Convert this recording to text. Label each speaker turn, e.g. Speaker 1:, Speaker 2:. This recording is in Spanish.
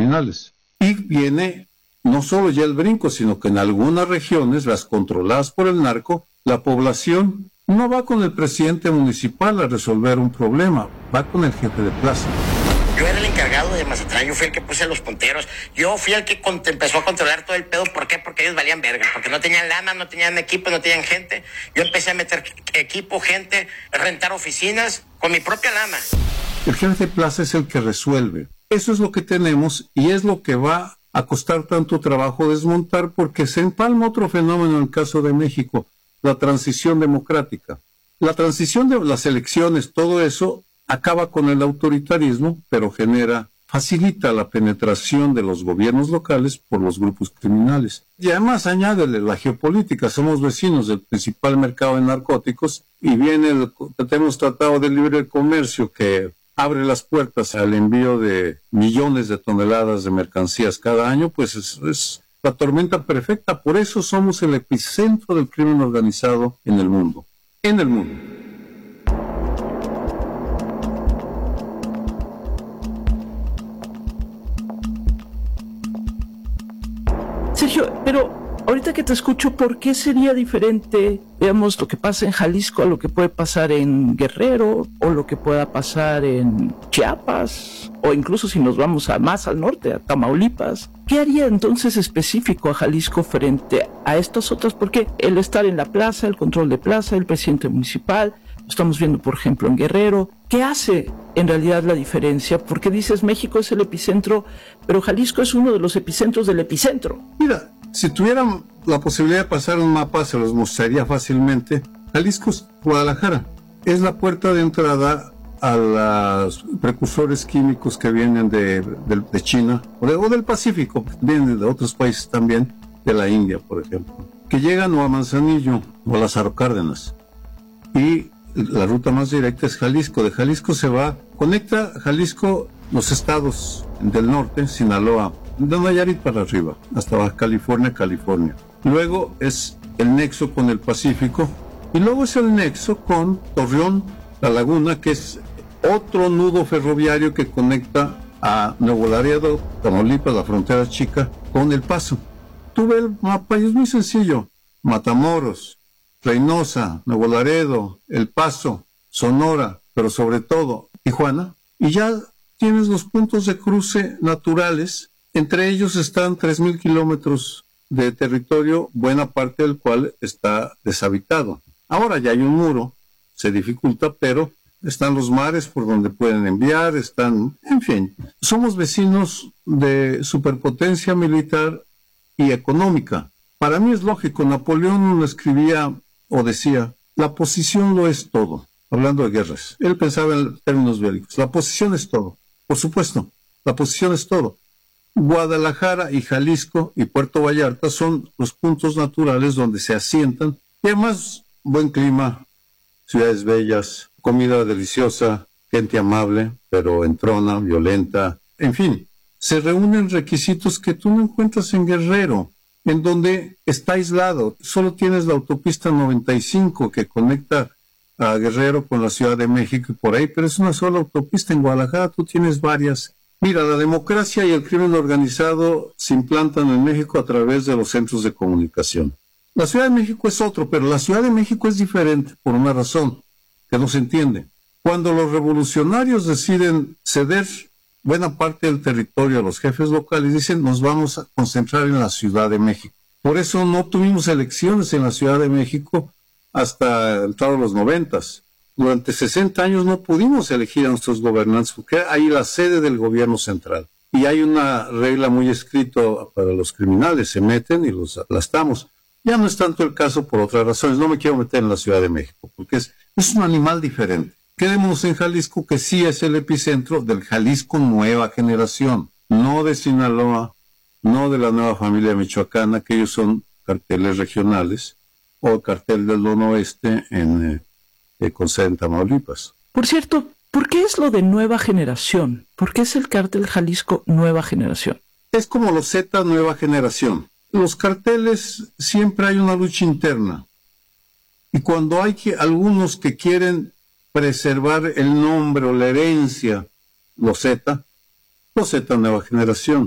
Speaker 1: criminales. Y viene no solo ya el brinco, sino que en algunas regiones, las controladas por el narco, la población no va con el presidente municipal a resolver un problema, va con el jefe de plaza.
Speaker 2: Yo era el encargado de Mazatlán, yo fui el que puse los punteros, yo fui el que empezó a controlar todo el pedo. ¿Por qué? Porque ellos valían verga, porque no tenían lana, no tenían equipo, no tenían gente. Yo empecé a meter equipo, gente, rentar oficinas con mi propia lana.
Speaker 1: El jefe de plaza es el que resuelve. Eso es lo que tenemos y es lo que va a costar tanto trabajo desmontar, porque se empalma otro fenómeno en el caso de México, la transición democrática. La transición de las elecciones, todo eso acaba con el autoritarismo, pero facilita la penetración de los gobiernos locales por los grupos criminales. Y además añádele la geopolítica, somos vecinos del principal mercado de narcóticos y tenemos tratado de libre comercio que abre las puertas al envío de millones de toneladas de mercancías cada año, pues es la tormenta perfecta. Por eso somos el epicentro del crimen organizado en el mundo. En el mundo.
Speaker 3: Sergio, pero ahorita que te escucho, ¿por qué sería diferente, digamos, lo que pasa en Jalisco a lo que puede pasar en Guerrero o lo que pueda pasar en Chiapas o incluso si nos vamos más al norte, a Tamaulipas? ¿Qué haría entonces específico a Jalisco frente a estas otras? Porque el estar en la plaza, el control de plaza, el presidente municipal, lo estamos viendo por ejemplo en Guerrero. ¿Qué hace en realidad la diferencia? Porque dices México es el epicentro, pero Jalisco es uno de los epicentros del epicentro.
Speaker 1: Mira, si tuvieran la posibilidad de pasar un mapa, se los mostraría fácilmente. Jalisco es Guadalajara. Es la puerta de entrada a los precursores químicos que vienen de China o del Pacífico, vienen de otros países también, de la India, por ejemplo, que llegan o a Manzanillo o a Lázaro Cárdenas. Y la ruta más directa es Jalisco. De Jalisco conecta Jalisco los estados del norte, Sinaloa, de Nayarit para arriba, hasta Baja California, California. Luego es el nexo con el Pacífico y luego es el nexo con Torreón, La Laguna, que es otro nudo ferroviario que conecta a Nuevo Laredo, Tamaulipas, la frontera chica, con El Paso. Tú ves el mapa y es muy sencillo. Matamoros, Reynosa, Nuevo Laredo, El Paso, Sonora, pero sobre todo Tijuana, y ya tienes los puntos de cruce naturales. Entre ellos están 3,000 kilómetros de territorio, buena parte del cual está deshabitado. Ahora ya hay un muro, se dificulta, pero están los mares por donde pueden enviar, en fin, somos vecinos de superpotencia militar y económica. Para mí es lógico, Napoleón lo escribía o decía, la posición lo es todo, hablando de guerras. Él pensaba en términos bélicos, la posición es todo, por supuesto, la posición es todo. Guadalajara y Jalisco y Puerto Vallarta son los puntos naturales donde se asientan y además buen clima, ciudades bellas, comida deliciosa, gente amable, pero entrona, violenta, en fin, se reúnen requisitos que tú no encuentras en Guerrero, en donde está aislado. Solo tienes la autopista 95 que conecta a Guerrero con la Ciudad de México y por ahí, pero es una sola autopista. En Guadalajara tú tienes varias. Mira, la democracia y el crimen organizado se implantan en México a través de los centros de comunicación. La Ciudad de México es otro, pero la Ciudad de México es diferente por una razón que no se entiende. Cuando los revolucionarios deciden ceder buena parte del territorio a los jefes locales, dicen nos vamos a concentrar en la Ciudad de México. Por eso no tuvimos elecciones en la Ciudad de México hasta entrado los 90s. Durante 60 años no pudimos elegir a nuestros gobernantes porque ahí la sede del gobierno central. Y hay una regla muy escrita para los criminales, se meten y los aplastamos. Ya no es tanto el caso por otras razones. No me quiero meter en la Ciudad de México porque es un animal diferente. Quedémonos en Jalisco, que sí es el epicentro del Jalisco nueva generación, no de Sinaloa, no de la nueva familia michoacana, que ellos son carteles regionales, o el cartel del Noroeste con sede en Tamaulipas.
Speaker 3: Por cierto, ¿por qué es lo de nueva generación? ¿Por qué es el cártel Jalisco nueva generación?
Speaker 1: Es como los Z nueva generación. Los carteles siempre hay una lucha interna. Y cuando hay algunos que quieren preservar el nombre o la herencia, los Z nueva generación.